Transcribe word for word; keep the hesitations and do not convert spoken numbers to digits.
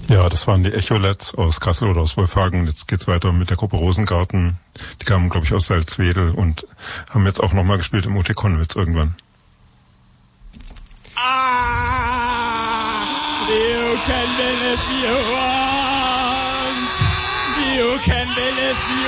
Ja, das waren die Echolets aus Kassel oder aus Wolfhagen. Jetzt geht's weiter mit der Gruppe Rosengarten. Die kamen, glaube ich, aus Salzwedel und haben jetzt auch nochmal gespielt im O T Konnewitz irgendwann. Ah, you can live if you want. You can live if you